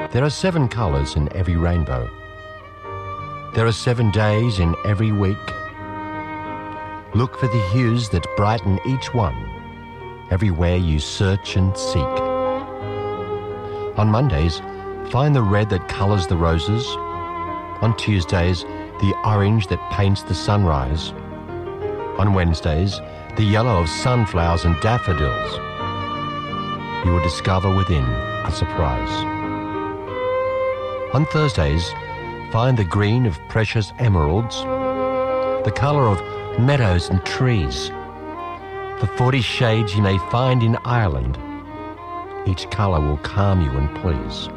There are 7 colours in every rainbow. There are 7 days in every week. Look for the hues that brighten each one, everywhere you search and seek. On Mondays, find the red that colours the roses. On Tuesdays, the orange that paints the sunrise. On Wednesdays, the yellow of sunflowers and daffodils. You will discover within a surprise. On Thursdays, find the green of precious emeralds, the colour of meadows and trees, the 40 shades you may find in Ireland. Each colour will calm you and please.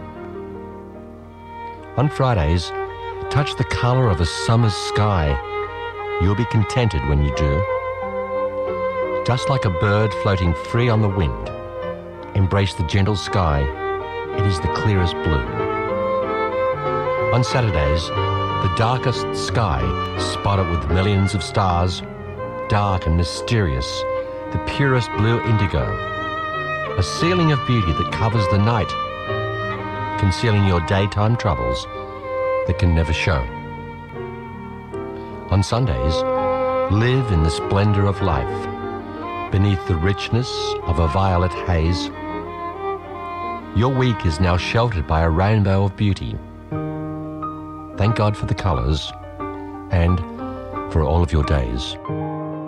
On Fridays, touch the colour of a summer's sky. You'll be contented when you do. Just like a bird floating free on the wind, embrace the gentle sky. It is the clearest blue. On Saturdays, the darkest sky, spotted with millions of stars, dark and mysterious, the purest blue indigo, a ceiling of beauty that covers the night, concealing your daytime troubles that can never show. On Sundays, live in the splendour of life, beneath the richness of a violet haze. Your week is now sheltered by a rainbow of beauty. Thank God for the colours and for all of your days.